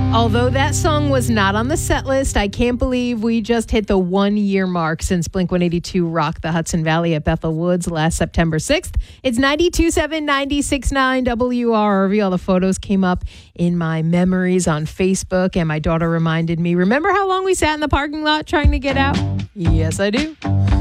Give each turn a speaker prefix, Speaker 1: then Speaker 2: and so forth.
Speaker 1: Although that song was not on the set list, I can't believe we just hit the 1-year mark since Blink-182 rocked the Hudson Valley at Bethel Woods last September 6th. It's 92.7, 96.9 WRRV. All the photos came up in my memories on Facebook, and my daughter reminded me, remember how long we sat in the parking lot trying to get out? Yes, I do.